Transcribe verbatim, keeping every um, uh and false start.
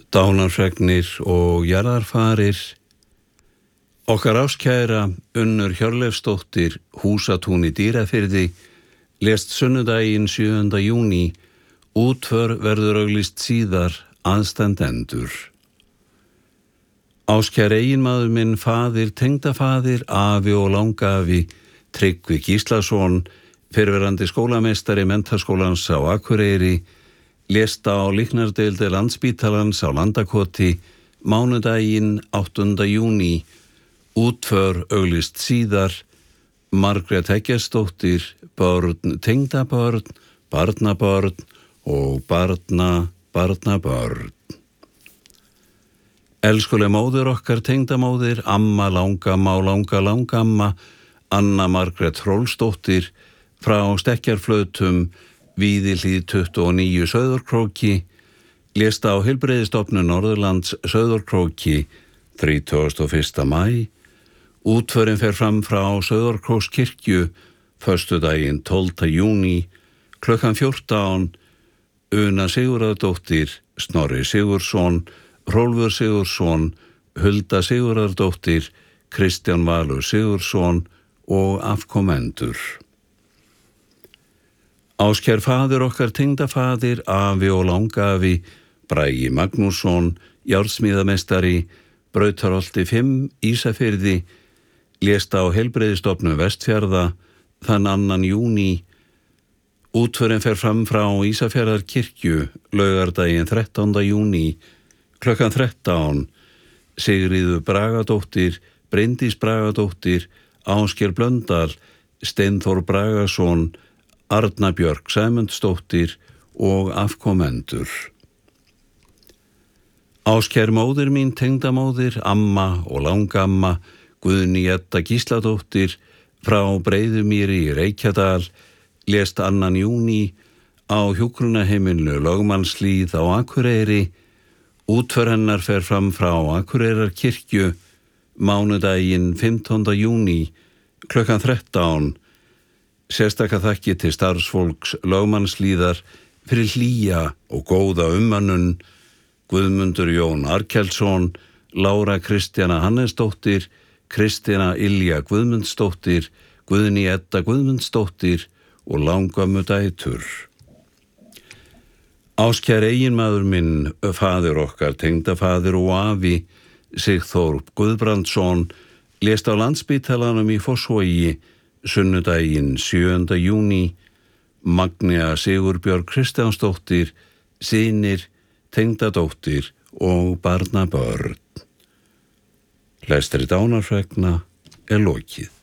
Dánarfregnir og jarðarfarir. Okkar ástkæra Unnur Hjörleifsdóttir, Húsatún í Dýrafirði, lést sunnudaginn sjöunda júní. Útför verður auglýst síðar, aðstandendur. Ástkær eiginmaður minn, faðir, tengdafaðir, afi og langafi, Tryggvi Gíslason, fyrrverandi skólameistari Menntaskólans á Akureyri, lést á líknardeildi Landspítalans á Landakoti mánudaginn áttunda júní. Útför auglýst síðar. Margrét Eggertsdóttir, börn, tengdabörn, barnabörn og barna, barnabörn. Elskuleg móðir okkar, tengdamóðir, amma, langamma og langa, langamma, Anna Margrét Hrólfsdóttir, frá Stekkjarflautum, Víðihlíð tuttugu og níu Sauðárkróki, lést á Heilbrigðisstofnun Norðurlands Sauðárkróki þrítugasta og fyrsta maí. Útförin fer fram frá Sauðárkrókskirkju föstudaginn tólfta júní klukkan fjórtán. Una Sigurðardóttir, Snorri Sigurðsson, Hrólfur Sigurðsson, Hulda Sigurðardóttir, Kristján Valur Sigurðsson og afkomendur. Ástkær faðir okkar, tengdafaðir, afi og langafi, Bragi Magnússon, járnsmíðameistari, Brautarholti fimm, Ísafirði, lést á Heilbrigðisstofnun Vestfjarða þann annan júní. Útförin fer fram frá Ísafjarðarkirkju laugardaginn þrettánda júní klukkan þrettán. Sigríður Bragadóttir, Bryndís Bragadóttir, Ásgeir Blöndal, Steinþór Bragason, Arna Björk Sæmundsdóttir og afkomendur. Ástkær móðir mín, tengdamóðir, amma og langamma, Guðný Edda Gísladóttir, frá Breiðumýri í Reykjadal, lést annan júní á hjúkrunarheimilinu Lögmannshlíð á Akureyri. Útför hennar fer fram frá Akureyrarkirkju mánudaginn fimmtánda júní klukkan þrettán. Sérstaka þakki til starfsfólks Lögmannshlíðar fyrir hlýja og góða ummönnun. Guðmundur Jón Arkelsson, Lára Kristjana Hannesdóttir, Kristina Ylja Guðmundsdóttir, Guðný Edda Guðmundsdóttir og langömmu dætur. Ástkær eiginmaður minn, faðir okkar, tengdafaðir og afi, Sigþór Guðbrandsson, lést á Landspítalanum í Fossvogi sunnudaginn sjöunda júní. Magnea Sigurbjörg Kristjánsdóttir, synir, tengdadóttir og barnabörn. Lestri dánarfregna er lokið.